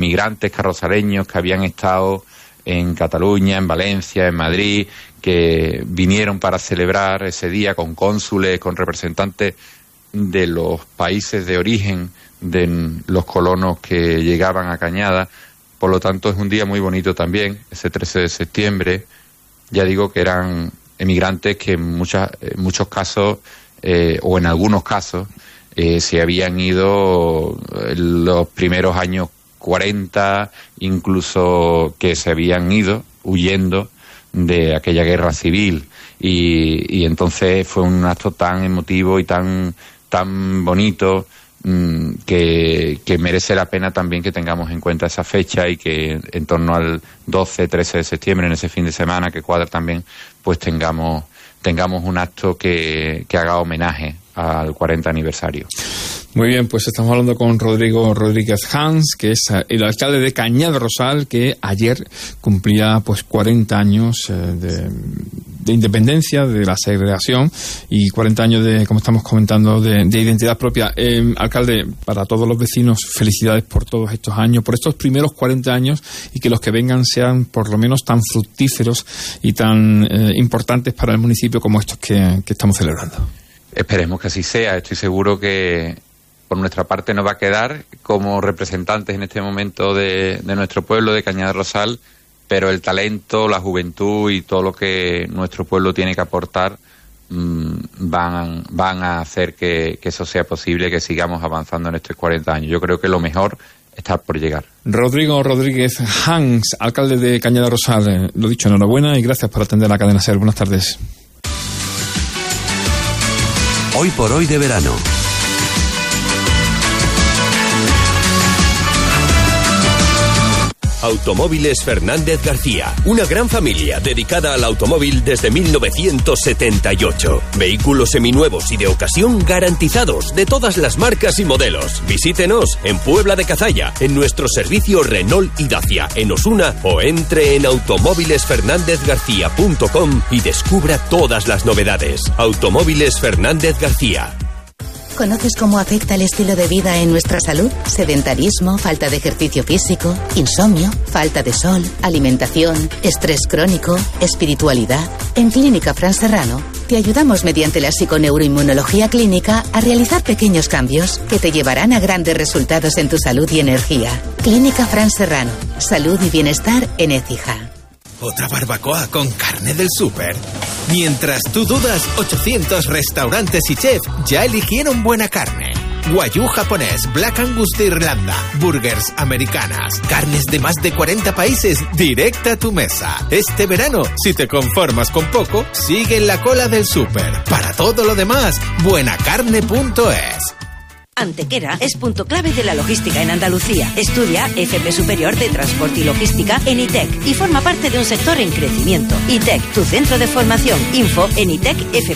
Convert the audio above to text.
migrantes carrozaleños que habían estado en Cataluña, en Valencia, en Madrid, que vinieron para celebrar ese día con cónsules, con representantes de los países de origen de los colonos que llegaban a Cañada. Por lo tanto, es un día muy bonito también, ese 13 de septiembre. Ya digo que eran emigrantes que en muchos casos, o en algunos casos, se habían ido en los primeros años 40, incluso que se habían ido huyendo de aquella guerra civil. Y entonces fue un acto tan emotivo y tan bonito, que merece la pena también que tengamos en cuenta esa fecha, y que en torno al 12-13 de septiembre, en ese fin de semana que cuadra también, pues tengamos un acto que haga homenaje al 40 aniversario. Muy bien, pues estamos hablando con Rodrigo Rodríguez Hans, que es el alcalde de Cañada Rosal, que ayer cumplía pues 40 años de independencia, de la segregación, y 40 años de, como estamos comentando, de identidad propia. Alcalde, para todos los vecinos, felicidades por todos estos años, por estos primeros 40 años, y que los que vengan sean por lo menos tan fructíferos y tan importantes para el municipio como estos que estamos celebrando. Esperemos que así sea. Estoy seguro que por nuestra parte nos va a quedar como representantes en este momento de nuestro pueblo, de Cañada Rosal, pero el talento, la juventud y todo lo que nuestro pueblo tiene que aportar van a hacer que eso sea posible, que sigamos avanzando en estos 40 años. Yo creo que lo mejor está por llegar. Rodrigo Rodríguez Hans, alcalde de Cañada Rosal, lo dicho, enhorabuena y gracias por atender la cadena SER. Buenas tardes. Hoy por hoy de verano. Automóviles Fernández García, una gran familia dedicada al automóvil desde 1978. Vehículos seminuevos y de ocasión garantizados, de todas las marcas y modelos. Visítenos en Puebla de Cazalla, en nuestro servicio Renault y Dacia, en Osuna, o entre en automóvilesfernandezgarcía.com y descubra todas las novedades. Automóviles Fernández García. ¿Conoces cómo afecta el estilo de vida en nuestra salud? Sedentarismo, falta de ejercicio físico, insomnio, falta de sol, alimentación, estrés crónico, espiritualidad. En Clínica Fran Serrano te ayudamos mediante la psiconeuroinmunología clínica a realizar pequeños cambios que te llevarán a grandes resultados en tu salud y energía. Clínica Fran Serrano. Salud y bienestar en Écija. Otra barbacoa con carne del súper. Mientras tú dudas, 800 restaurantes y chefs ya eligieron buena carne. Wagyu japonés, Black Angus de Irlanda, burgers americanas, carnes de más de 40 países, directa a tu mesa. Este verano, si te conformas con poco, sigue en la cola del súper. Para todo lo demás, buenacarne.es. Antequera es punto clave de la logística en Andalucía. Estudia FP Superior de Transporte y Logística en ITEC y forma parte de un sector en crecimiento. ITEC, tu centro de formación. Info en ITEC FP.